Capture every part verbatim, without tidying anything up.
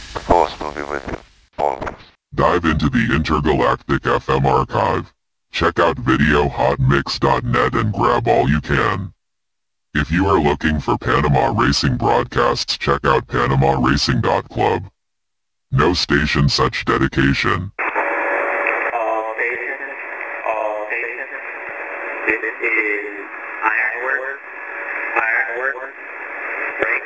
The force will be with you, always. Dive into the Intergalactic F M archive. Check out video hot mix dot net and grab all you can. If you are looking for Panama racing broadcasts, check out panama racing dot club. No station such dedication. All stations, all stations. This is Ironworks, Ironworks, break.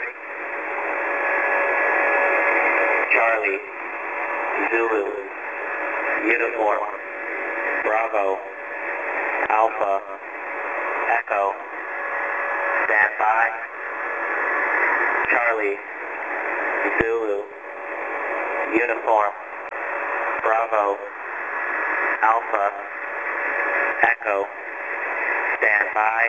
Charlie, Zulu, Uniform, Bravo, Alpha, Echo, stand by. Charlie, Zulu, Uniform, Bravo, Alpha, Echo, stand by.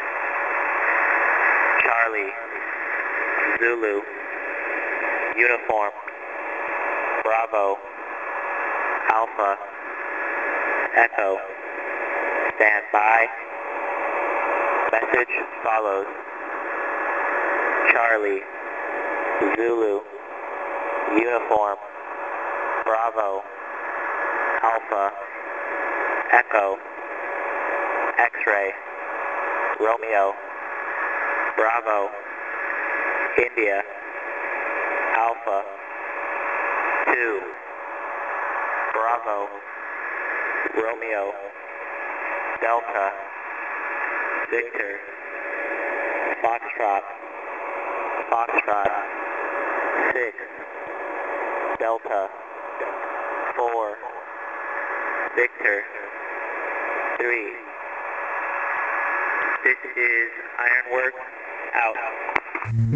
Charlie, Zulu, Uniform, Bravo, Alpha, Echo, stand by. Message follows. Charlie, Zulu, Uniform, Bravo, Alpha, Echo, X-Ray, Romeo, Bravo, India, Alpha, two, Bravo, Romeo, Delta, Victor, Foxtrot, Foxtrot, six, Delta, four, Victor, three. This is Ironworks, out.